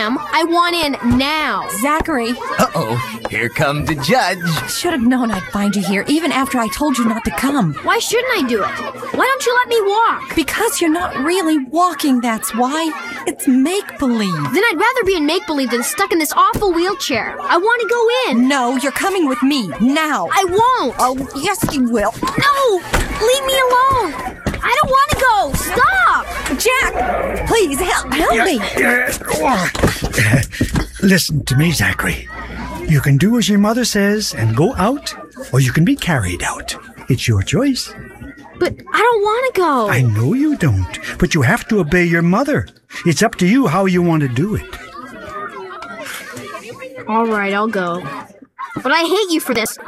I want in now. Zachary. Uh-oh, here comes the judge. Should have known I'd find you here, even after I told you not to come. Why shouldn't I do it? Why don't you let me walk? Because you're not really walking, that's why. It's make-believe. Then I'd rather be in make-believe than stuck in this awful wheelchair. I want to go in. No, you're coming with me, now. I won't. Oh, yes you will. No! Leave me alone! I don't want to go! Stop! Jack! Please, help me! Listen to me, Zachary. You can do as your mother says and go out, or you can be carried out. It's your choice. But I don't want to go. I know you don't, but you have to obey your mother. It's up to you how you want to do it. All right, I'll go. But I hate you for this.